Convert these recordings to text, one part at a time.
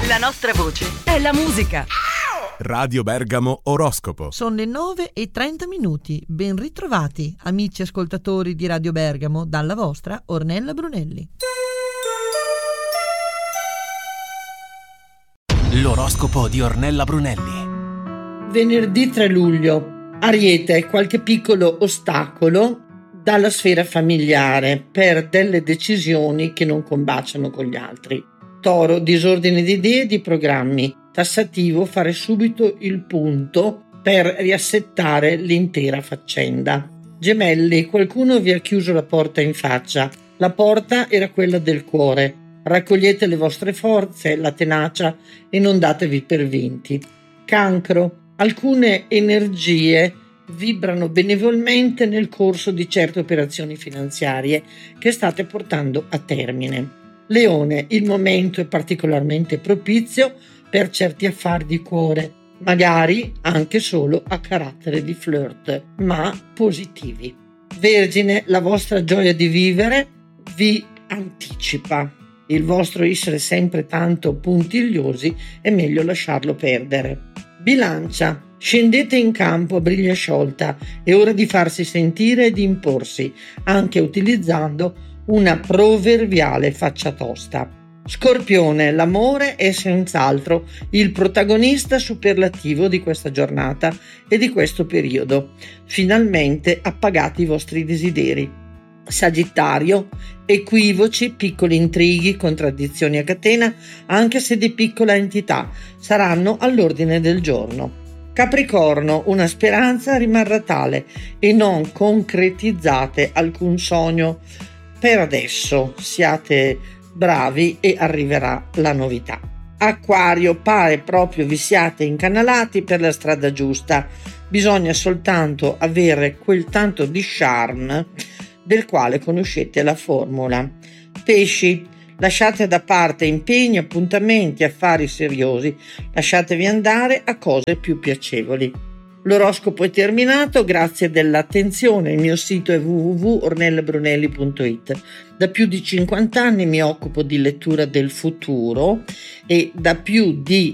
La nostra voce è la musica. Radio Bergamo Oroscopo. Sono le 9:30. Ben ritrovati, amici ascoltatori di Radio Bergamo, dalla vostra Ornella Brunelli. L'oroscopo di Ornella Brunelli. Venerdì 3 luglio. Ariete, qualche piccolo ostacolo dalla sfera familiare per delle decisioni che non combaciano con gli altri. Toro, disordine di idee e di programmi. Tassativo, fare subito il punto per riassettare l'intera faccenda. Gemelli, qualcuno vi ha chiuso la porta in faccia. La porta era quella del cuore. Raccogliete le vostre forze, la tenacia e non datevi per vinti. Cancro, alcune energie vibrano benevolmente nel corso di certe operazioni finanziarie che state portando a termine. Leone, il momento è particolarmente propizio per certi affari di cuore, magari anche solo a carattere di flirt, ma positivi. Vergine, la vostra gioia di vivere vi anticipa. Il vostro essere sempre tanto puntigliosi è meglio lasciarlo perdere. Bilancia, scendete in campo a briglia sciolta, è ora di farsi sentire e di imporsi, anche utilizzando una proverbiale faccia tosta. Scorpione, l'amore è senz'altro il protagonista superlativo di questa giornata e di questo periodo. Finalmente appagate i vostri desideri. Sagittario, equivoci, piccoli intrighi, contraddizioni a catena, anche se di piccola entità, saranno all'ordine del giorno. Capricorno, una speranza rimarrà tale e non concretizzate alcun sogno. Per adesso siate bravi e arriverà la novità. Acquario, pare proprio vi siate incanalati per la strada giusta. Bisogna soltanto avere quel tanto di charme del quale conoscete la formula. Pesci, lasciate da parte impegni, appuntamenti, affari seriosi. Lasciatevi andare a cose più piacevoli. L'oroscopo è terminato, grazie dell'attenzione. Il mio sito è www.ornellabrunelli.it. Da più di 50 anni mi occupo di lettura del futuro e da più di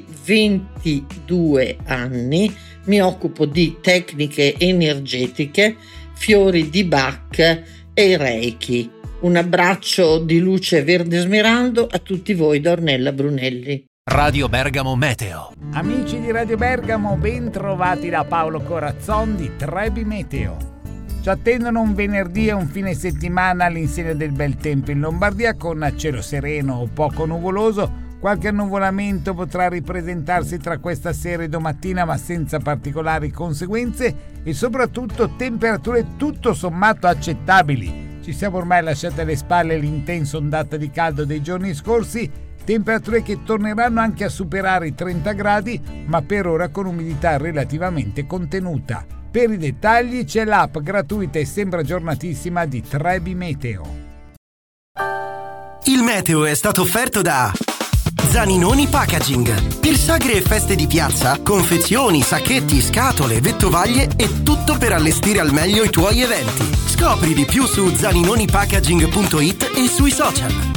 22 anni mi occupo di tecniche energetiche, fiori di Bach e Reiki. Un abbraccio di luce verde smeraldo a tutti voi da Ornella Brunelli. Radio Bergamo Meteo. Amici di Radio Bergamo, ben trovati da Paolo Corazzon di Trebi Meteo. Ci attendono un venerdì e un fine settimana all'insegna del bel tempo in Lombardia con cielo sereno o poco nuvoloso. Qualche annuvolamento potrà ripresentarsi tra questa sera e domattina, ma senza particolari conseguenze, e soprattutto temperature tutto sommato accettabili. Ci siamo ormai lasciati alle spalle l'intensa ondata di caldo dei giorni scorsi, temperature che torneranno anche a superare i 30 gradi, ma per ora con umidità relativamente contenuta. Per i dettagli c'è l'app gratuita e sembra aggiornatissima di Trebi Meteo. Il meteo è stato offerto da Zaninoni Packaging. Per sagre e feste di piazza, confezioni, sacchetti, scatole, vettovaglie e tutto per allestire al meglio i tuoi eventi. Scopri di più su zaninonipackaging.it e sui social.